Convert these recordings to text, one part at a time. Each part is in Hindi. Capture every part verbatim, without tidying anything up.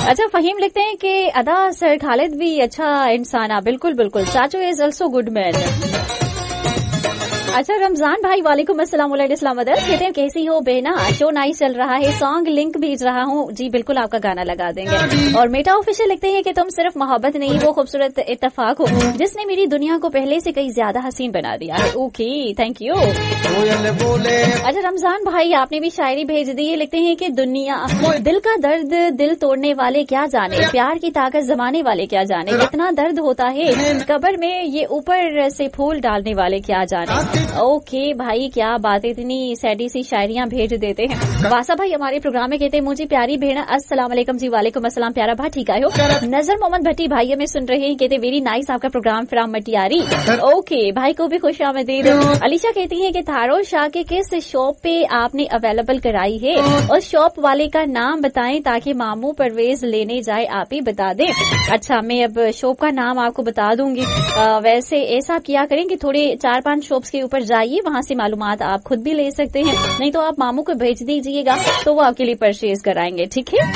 अच्छा, फहीम लिखते हैं कि अदा सर खालिद भी अच्छा इंसान है। बिल्कुल बिल्कुल, चाचू इज ऑल्सो गुड मैन। अच्छा, रमजान भाई वालेकुम अस्सलाम वालेकुम कहते हैं कैसी हो बेना, शो नाइस चल रहा है, सॉन्ग लिंक भेज रहा हूँ। जी बिल्कुल, आपका गाना लगा देंगे। और मेटा ऑफिशियल लिखते हैं कि तुम सिर्फ मोहब्बत नहीं वो खूबसूरत इत्तेफाक हो जिसने मेरी दुनिया को पहले से कई ज्यादा हसीन बना दिया है। Okay, thank you. अच्छा, रमजान भाई आपने भी शायरी भेज दी है, लिखते हैं कि दुनिया दिल का दर्द दिल तोड़ने वाले क्या जाने, प्यार की ताकत जमाने वाले क्या जाने, कितना दर्द होता है कब्र में ये ऊपर से फूल डालने वाले क्या जाने। ओके भाई, क्या बात है, इतनी सैडी सी शायरियां भेज देते हैं। वासा भाई हमारे प्रोग्राम में कहते हैं मुझे प्यारी भेड़ अस्सलाम वालेकुम। जी वालेकुम अस्सलाम प्यारा भाई, ठीक आयो। नजर मोहम्मद भट्टी भाई हमें सुन रहे हैं, कहते वेरी नाइस आपका प्रोग्राम फ्राम मटियारी। ओके भाई को भी खुश आमदीद। अलीशा कहती है कि थारो शाह के किस शॉप पे आपने अवेलेबल कराई है, उस शॉप वाले का नाम बताएं ताकि मामू परवेज लेने जाए, आप ही बता दें। अच्छा, मैं अब शॉप का नाम आपको बता दूंगी। आ, वैसे ऐसा किया करें कि थोड़े चार पांच शॉप्स के ऊपर जाइए, वहां से मालूमात आप खुद भी ले सकते हैं, नहीं तो आप मामू को भेज दीजिएगा तो वो आपके लिए परचेज कराएंगे, ठीक है।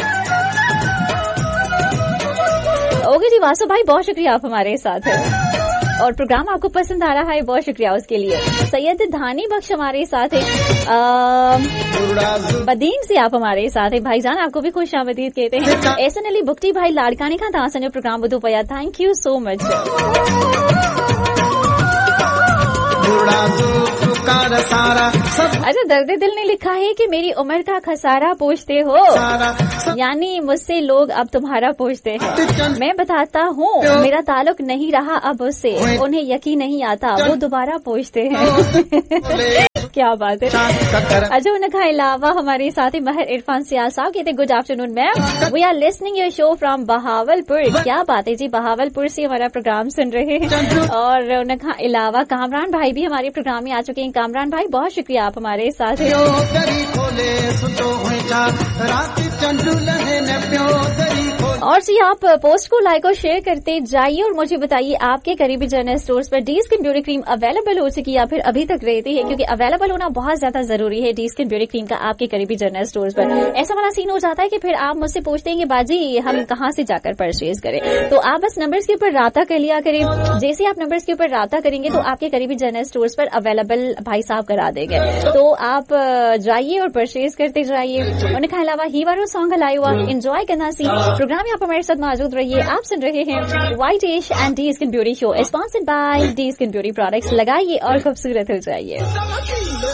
ओके जी वासु भाई, बहुत शुक्रिया आप हमारे साथ हैं और प्रोग्राम आपको पसंद आ रहा है, बहुत शुक्रिया उसके लिए। सैयद धानी बख्श हमारे साथ है, बदीन से आप हमारे साथ है। भाईजान आपको भी खुश आमदीद कहते हैं। एहसन अली बुक्टी भाई लाड़कानी का था संजो प्रोग्राम बुधो पया, थैंक यू सो मच। अच्छा, दर्द दिल ने लिखा है कि मेरी उम्र का खसारा पूछते हो, यानी मुझसे लोग अब तुम्हारा पूछते हैं। मैं बताता हूँ मेरा ताल्लुक नहीं रहा अब उससे, उन्हें यकीन नहीं आता वो दोबारा पूछते हैं। क्या बात है। अच्छा, उनका अलावा हमारे साथ ही महर इरफान सियाल साहब कहते good afternoon ma'am, we are listening your show from Bahawalpur. क्या बात है जी, बहावलपुर से हमारा प्रोग्राम सुन रहे हैं। और उनका अलावा कामरान भाई भी हमारे प्रोग्राम में आ चुके हैं। कामरान भाई बहुत शुक्रिया आप हमारे साथ हैं। और जी आप पोस्ट को लाइक और शेयर करते जाइए और मुझे बताइए आपके करीबी जनरल स्टोर्स पर D skin beauty cream available हो चुकी है या फिर अभी तक रहती है, क्योंकि अवेलेबल होना बहुत ज्यादा जरूरी है डी स्किन ब्यूटी क्रीम का आपके करीबी जनरल स्टोर्स पर। ऐसा वाला सीन हो जाता है कि फिर आप मुझसे पूछते हैं कि बाजी हम कहाँ से जाकर परचेज करें, तो आप बस नंबर्स के ऊपर राब्ता कर लिया करें। जैसे आप नंबर्स के ऊपर राब्ता करेंगे तो आपके करीबी जनरल स्टोर्स पर अवेलेबल भाई साहब करा देंगे, तो आप जाइए और परचेज करते जाइए। उनके अलावा ही वारो सॉन्ग हलाई हुआ एंजॉय करना सी प्रोग्राम में आप हमारे साथ मौजूद रहिए। आप सुन रहे हैं वाइट इश and D skin beauty show sponsored by D skin beauty products. लगाइए और खूबसूरत हो जाइए।